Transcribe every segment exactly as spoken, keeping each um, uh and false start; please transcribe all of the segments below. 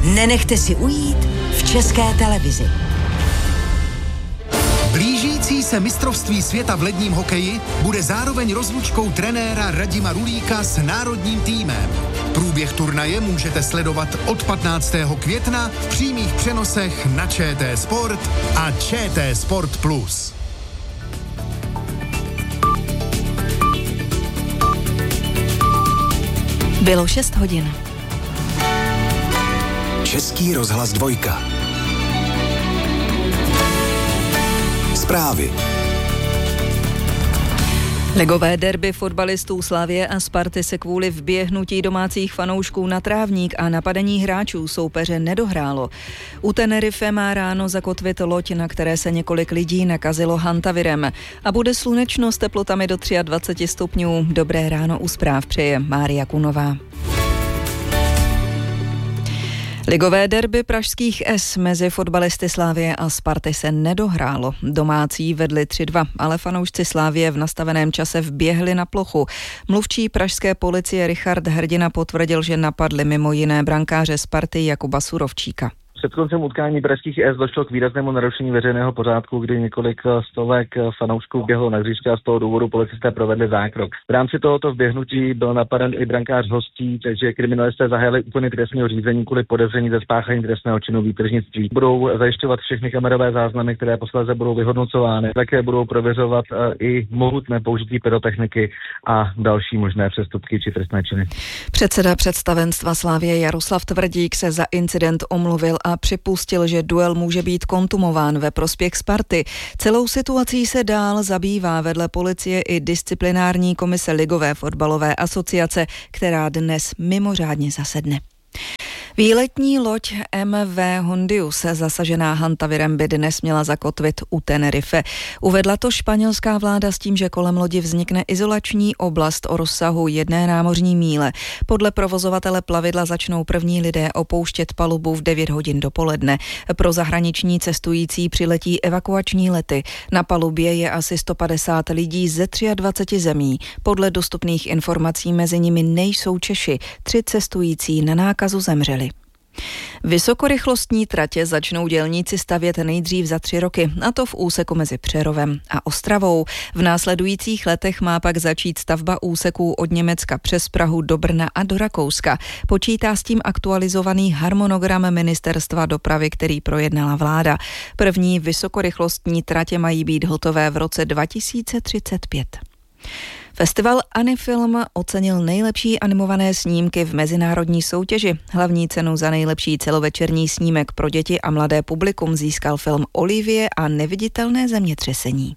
nenechte si ujít v České televizi. Blížící se mistrovství světa v ledním hokeji bude zároveň rozlučkou trenéra Radima Rulíka s národním týmem. Průběh turnaje můžete sledovat od patnáctého května v přímých přenosech na ČT Sport a ČT Sport Plus. Bylo šest hodin. Český rozhlas dvojka. Zprávy. Ligové derby fotbalistů Slavie a Sparty se kvůli vběhnutí domácích fanoušků na trávník a napadení hráčů soupeře nedohrálo. U Tenerife má ráno zakotvit loď, na které se několik lidí nakazilo hantavirem. A bude slunečno s teplotami do dvacet tři stupňů. Dobré ráno u zpráv přeje Mária Kunová. Ligové derby pražských S mezi fotbalisty Slavie a Sparty se nedohrálo. Domácí vedli tři dva, ale fanoušci Slavie v nastaveném čase vběhli na plochu. Mluvčí pražské policie Richard Hrdina potvrdil, že napadli mimo jiné brankáře Sparty Jakuba Surovčíka. Před koncem utkání pražských S došlo k výraznému narušení veřejného pořádku, kdy několik stovek fanoušků běhlo na hřiště a z toho důvodu policisté provedli zákrok. V rámci tohoto vběhnutí byl napaden i brankář hostí, takže kriminalisté zahájili úkony trestního řízení kvůli podezření ze spáchání trestného činu výtržnictví. Budou zajišťovat všechny kamerové záznamy, které posléze budou vyhodnocovány. Také budou prověřovat i mohutné použití pyrotechniky a další možné přestupky či trestné činy. Předseda představenstva Slavie Jaroslav Tvrdík se za incident omluvil a připustil, že duel může být kontumován ve prospěch Sparty. Celou situací se dál zabývá vedle policie i disciplinární komise Ligové fotbalové asociace, která dnes mimořádně zasedne. Výletní loď M V Hondius, zasažená hantavirem, by dnes měla zakotvit u Tenerife. Uvedla to španělská vláda s tím, že kolem lodi vznikne izolační oblast o rozsahu jedné námořní míle. Podle provozovatele plavidla začnou první lidé opouštět palubu v devět hodin dopoledne. Pro zahraniční cestující přiletí evakuační lety. Na palubě je asi sto padesát lidí ze dvacet tři zemí. Podle dostupných informací mezi nimi nejsou Češi. Tři cestující na nákazu zemřeli. Vysokorychlostní tratě začnou dělníci stavět nejdřív za tři roky, a to v úseku mezi Přerovem a Ostravou. V následujících letech má pak začít stavba úseků od Německa přes Prahu do Brna a do Rakouska. Počítá s tím aktualizovaný harmonogram Ministerstva dopravy, který projednala vláda. První vysokorychlostní tratě mají být hotové v roce dva tisíce třicet pět. Festival Anifilm ocenil nejlepší animované snímky v mezinárodní soutěži. Hlavní cenu za nejlepší celovečerní snímek pro děti a mladé publikum získal film Olivie a neviditelné zemětřesení.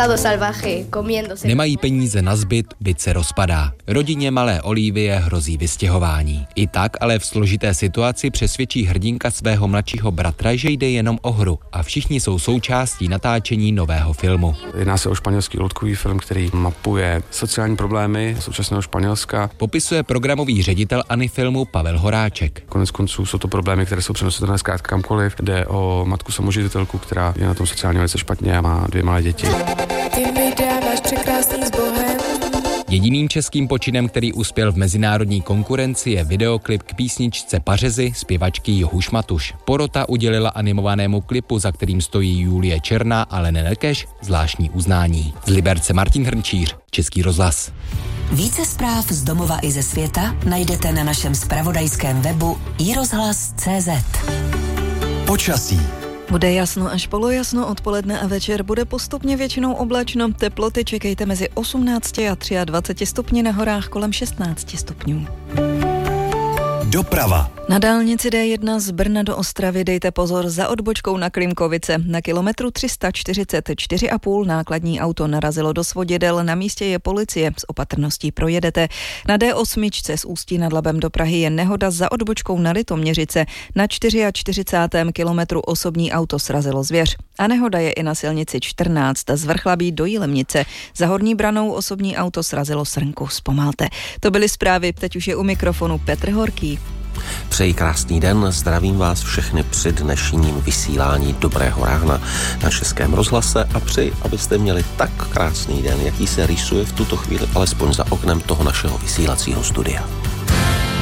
Nemají peníze na zbyt, byt se rozpadá. Rodině malé Olivie hrozí vystěhování. I tak ale v složité situaci přesvědčí hrdinka svého mladšího bratra, že jde jenom o hru a všichni jsou součástí natáčení nového filmu. Jedná se o španělský loutkový film, který mapuje sociální problémy současného Španělska. Popisuje programový ředitel Anifilmu Pavel Horáček. Konec konců jsou to problémy, které jsou přenositelné zkrátka kamkoliv. Jde o matku samoživitelku, která je na tom sociálně velice špatně a má dvě malé děti. Ty mi dáváš překrásný s Bohem. Jediným českým počinem, který uspěl v mezinárodní konkurenci, je videoklip k písničce Pařezy zpěvačky Juhuš Matuš. Porota udělila animovanému klipu, za kterým stojí Julie Černá a Lene Nekeš, zvláštní uznání. Z Liberce Martin Hrnčíř, Český rozhlas. Více zpráv z domova i ze světa najdete na našem zpravodajském webu i rozhlas tečka cé zet. Počasí. Bude jasno až polojasno, odpoledne a večer bude postupně většinou oblačno. Teploty čekejte mezi osmnáct a dvacet tři stupni, na horách kolem šestnáct stupňů. Doprava. Na dálnici D jedna z Brna do Ostravy dejte pozor za odbočkou na Klimkovice. Na kilometru tři sta čtyřicet čtyři a půl nákladní auto narazilo do svodidel, na místě je policie, s opatrností projedete. Na D osm z Ústí nad Labem do Prahy je nehoda za odbočkou na Litoměřice. Na čtyřicátém čtvrtém kilometru osobní auto srazilo zvěř. A nehoda je i na silnici čtrnáct z Vrchlabí do Jilemnice. Za Horní Branou osobní auto srazilo srnku, zpomalte. To byly zprávy, teď už je u mikrofonu Petr Horký. Přeji krásný den, zdravím vás všechny při dnešním vysílání Dobrého rána na Českém rozhlase a přeji, abyste měli tak krásný den, jaký se rýsuje v tuto chvíli alespoň za oknem toho našeho vysílacího studia.